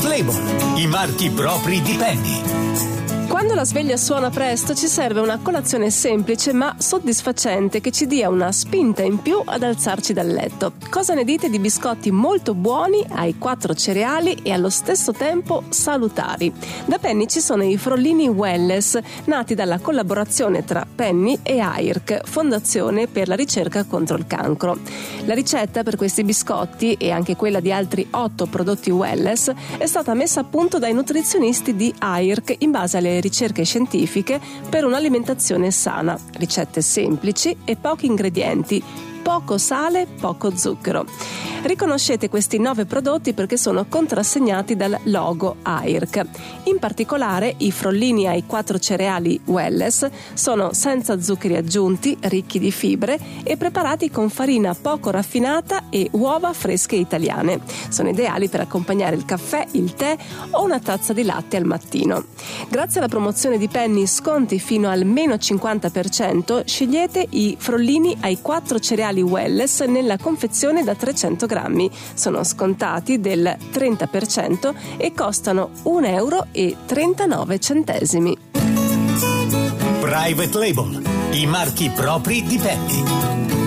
Private Label, i marchi propri di Penny. Quando la sveglia suona presto ci serve una colazione semplice ma soddisfacente che ci dia una spinta in più ad alzarci dal letto. Cosa ne dite di biscotti molto buoni, ai 4 cereali e allo stesso tempo salutari? Da Penny ci sono i frollini Wellness, nati dalla collaborazione tra Penny e AIRC, Fondazione per la ricerca contro il cancro. La ricetta per questi biscotti e anche quella di altri 8 prodotti Wellness è stata messa a punto dai nutrizionisti di AIRC in base alle ricerche scientifiche per un'alimentazione sana, ricette semplici e pochi ingredienti, poco sale, poco zucchero. Riconoscete questi 9 prodotti perché sono contrassegnati dal logo AIRC. In particolare i frollini ai 4 cereali Wellness sono senza zuccheri aggiunti, ricchi di fibre e preparati con farina poco raffinata e uova fresche italiane. Sono ideali per accompagnare il caffè, il tè o una tazza di latte al mattino. Grazie alla promozione di Penny sconti fino al meno 50%, scegliete i frollini ai 4 cereali Wellness nella confezione da 300 grammi. Sono scontati del 30% e costano €1,39. Private Label, i marchi propri di Penny.